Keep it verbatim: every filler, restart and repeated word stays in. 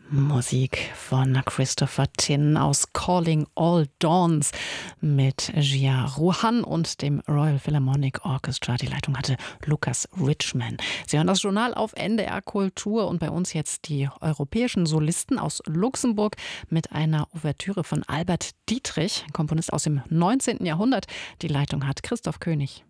Musik von Christopher Tin aus Calling All Dawns mit Jia Ruhan und dem Royal Philharmonic Orchestra. Die Leitung hatte Lukas Richman. Sie hören das Journal auf N D R Kultur und bei uns jetzt die europäischen Solisten aus Luxemburg mit einer Ouvertüre von Albert Dietrich, Komponist aus dem neunzehnten Jahrhundert. Die Leitung hat Christoph König.